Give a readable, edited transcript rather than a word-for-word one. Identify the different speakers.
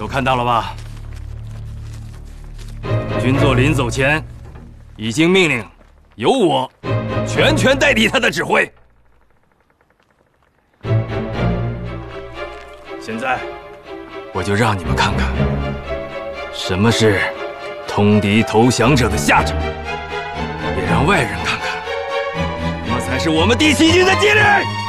Speaker 1: 看到了吧？军座临走前，已经命令由我全权代理他的指挥。现在，我就让你们看看，什么是通敌投降者的下场，也让外人看看，什么才是我们第7军的纪律。